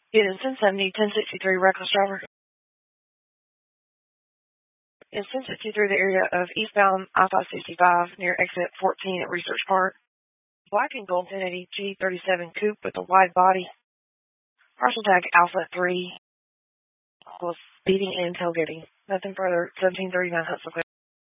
It is 1070, 1063, reckless driver. It's 1063, the area of eastbound I-565 near exit 14 at Research Park. Black and gold 1080 G37 coupe with a wide body. Parcel tag Alpha 3 was speeding and tailgating. Nothing further. 1739 Hudson.